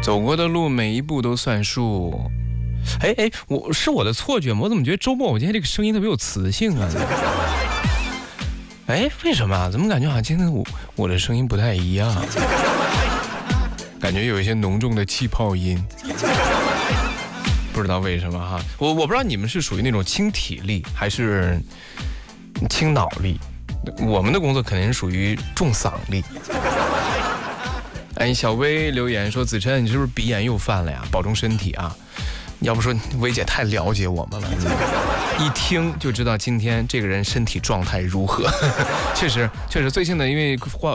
走过的路每一步都算数。我的错觉吗？我怎么觉得周末我今天这个声音特别有磁性啊？为什么啊？怎么感觉好像今天我的声音不太一样？感觉有一些浓重的气泡音，不知道为什么哈。我不知道你们是属于那种轻体力还是轻脑力，我们的工作肯定是属于重嗓力。小薇留言说：“子琛，你是不是鼻炎又犯了呀？保重身体啊！要不说薇姐太了解我们了，一听就知道今天这个人身体状态如何。确实，最近的因为